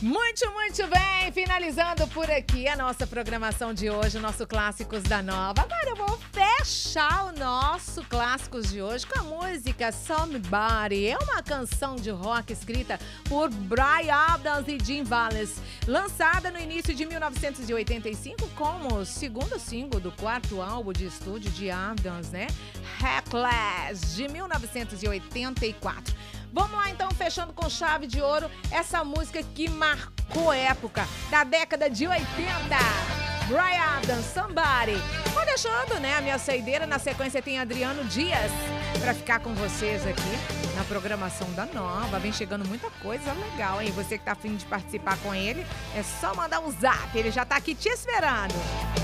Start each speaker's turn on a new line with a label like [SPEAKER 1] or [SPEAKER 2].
[SPEAKER 1] Muito bem. Finalizando por aqui a nossa programação de hoje, o nosso Clássicos da Nova. Agora eu vou fechar o nosso Clássicos de hoje com a música Somebody. É uma canção de rock escrita por Bryan Adams e Jim Valles, lançada no início de 1985 como o segundo single do quarto álbum de estúdio de Adams, né? Reckless, de 1984. Vamos lá então, fechando com chave de ouro, essa música que marcou época da década de 80. Bryan Adams, Somebody. Vou deixando, né, a minha saideira. Na sequência tem Adriano Dias para ficar com vocês aqui na programação da Nova. Vem chegando muita coisa legal, hein? Você que tá afim de participar com ele, é só mandar um zap. Ele já tá aqui te esperando.